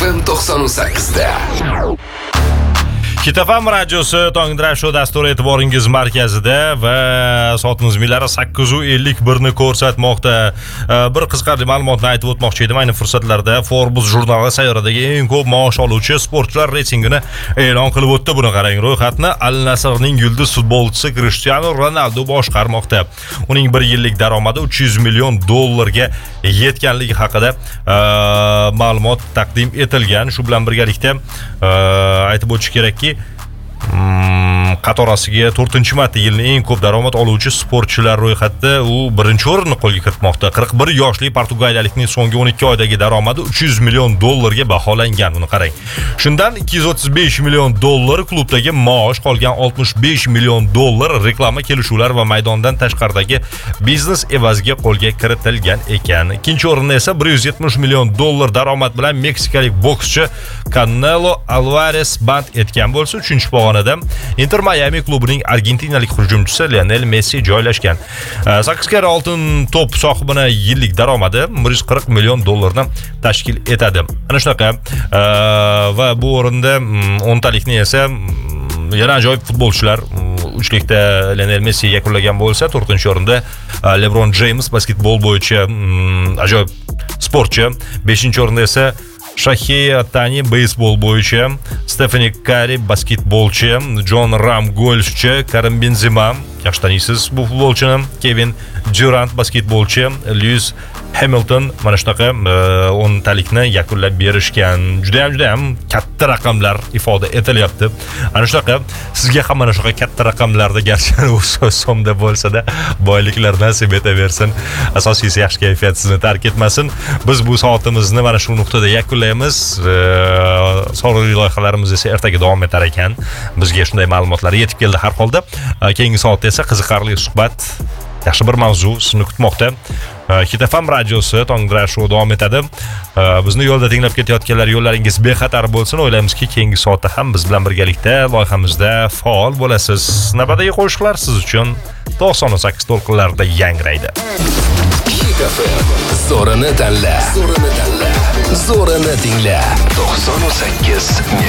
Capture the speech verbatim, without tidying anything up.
FM to'qson sakkiz da. Kitafam radiosi Tongdra Show dasturi e'tiboringiz markazida va soatimiz millari sakkiz ellik bir ni ko'rsatmoqda. Bir qiziqarli ma'lumotni aytib o'tmoqchi edim. Ayni fursatlarda Forbes jurnali sayyoradagi eng ko'p maosh oluvchi sportchilar reytingini e'lon qilib o'tdi. Buni qarang, ro'yxatni Al Nassrning yulduz futbolchisi Cristiano Ronaldo boshqarmoqda. Uning bir yillik daromadi uch yuz million dollarga yetganligi haqida ma'lumot taqdim etilgan. Shu bilan birgalikda aytib o'tish kerakki, qatorasiga to'rtinchi marta yilning eng ko'p daromad oluvchi sportchilar ro'yxatida u birinchi o'rinni qo'lga kiritmoqda. qirq bir yoshli portugaliyalikning so'nggi o'n ikki oydagi daromadi uch yuz million dollarga baholangan. Buni qarang. Shundan ikki yuz o'ttiz besh million dollar klubdagi maosh, qolgan oltmish besh million dollar reklama kelishuvlari va maydondan tashqaridagi biznes evaziga qo'lga kiritilgan ekan. Ikkinchi o'rinda esa bir yuz yetmish million dollar daromad bilan meksikalik bokschi Canelo Alvarez band etgan bo'lsa, uchinchi pog'onada Inter Miami klubining argentinalik hujumchisi Lionel Messi joylashgan. sakkiz karra oltin to'p sohibini yillik daromadi bir yuz qirq million dollarni tashkil etadi. Ana shunaqa va bu o'rinda o'ntalikni esa yana ajoyib futbolchilar uchlikda Lionel Messi yakunlagan bo'lsa, to'rtinchi o'rinda LeBron James basketbol bo'yicha ajoyib sportchi, beshinchi o'rinda esa Shohei Ohtani beysbol bo'yicha, Stephen Curry basketbolchi, Jon Ram golfchi, Karim Benzema, yaxshi taniysiz bu futbolchini, Kevin Durant basketbolchi, Lewis Hamilton mana shunaqa o'ntalikni yakunlab berishgan. Juda ham juda ham katta raqamlar ifoda etilyapti. Ana shunaqa sizga ham mana shunaqa katta raqamlarda garchi o'z so'mda bo'lsa-da boyliklar nasib etaversin. Asosiysi yaxshi kayfiyat sizni tark etmasin. Biz bu soatimizni mana shu nuqtada yakunlaymiz. Sonraki loyihalarimiz esa ertaga davom etar ekan. Bizga shunday ma'lumotlar yetib keldi har holda. Keyingi soatda esa qiziqarli suhbat, yaxshi bir mavzu sizni kutmoqda. Kitafam radiosi Tongdra Show davom etadi. Bizni yo'lda tinglab ketayotganlar, yo'llaringiz bexatar bo'lsin. O'ylaymizki, keyingi soatda ham biz bilan birgalikda loyihamizda faol bo'lasiz. Navbatdagi qo'shiqlar siz uchun to'qson sakkiz to'lqinlarida yangraydi. Kitafam zo'rini tanla, zo'rini tanla, zo'rini tingla. to'qson sakkiz